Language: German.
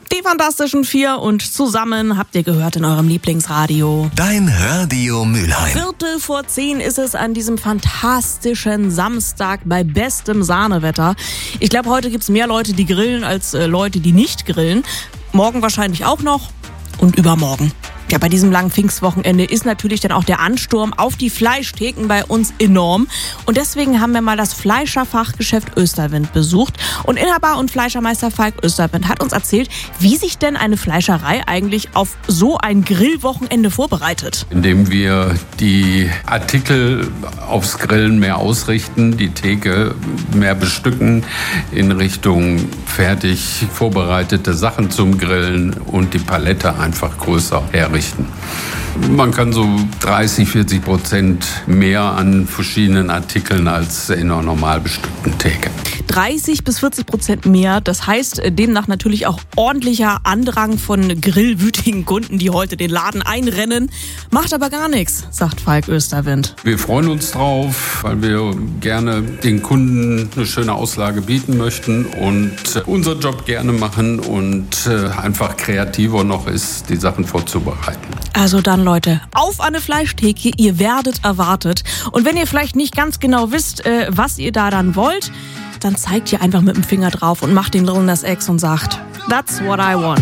Die Fantastischen Vier und zusammen habt ihr gehört in eurem Lieblingsradio. Dein Radio Mülheim. 9:45 ist es an diesem fantastischen Samstag bei bestem Sahnewetter. Ich glaube, heute gibt's mehr Leute, die grillen, als Leute, die nicht grillen. Morgen wahrscheinlich auch noch und übermorgen. Ja, bei diesem langen Pfingstwochenende ist natürlich dann auch der Ansturm auf die Fleischtheken bei uns enorm. Und deswegen haben wir mal das Fleischerfachgeschäft Österwind besucht. Und Inhaber und Fleischermeister Falk Österwind hat uns erzählt, wie sich denn eine Fleischerei eigentlich auf so ein Grillwochenende vorbereitet. Indem wir die Artikel aufs Grillen mehr ausrichten, die Theke mehr bestücken in Richtung fertig vorbereitete Sachen zum Grillen und die Palette einfach größer herrichten. Man kann so 30-40% mehr an verschiedenen Artikeln als in einer normal bestückten Theke. 30-40% mehr, das heißt demnach natürlich auch ordentlicher Andrang von grillwütigen Kunden, die heute den Laden einrennen. Macht aber gar nichts, sagt Falk Österwind. Wir freuen uns drauf, weil wir gerne den Kunden eine schöne Auslage bieten möchten und unseren Job gerne machen und einfach kreativer noch ist, die Sachen vorzubereiten. Also dann Leute, auf eine Fleischtheke, ihr werdet erwartet. Und wenn ihr vielleicht nicht ganz genau wisst, was ihr da dann wollt, dann zeigt ihr einfach mit dem Finger drauf und macht den Lil Nas X und sagt, that's what I want.